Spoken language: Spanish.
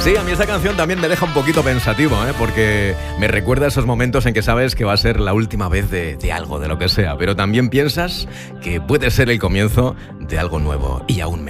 Sí, a mí esta canción también me deja un poquito pensativo, porque me recuerda a esos momentos en que sabes que va a ser la última vez de algo, de lo que sea, pero también piensas que puede ser el comienzo de algo nuevo y aún mejor.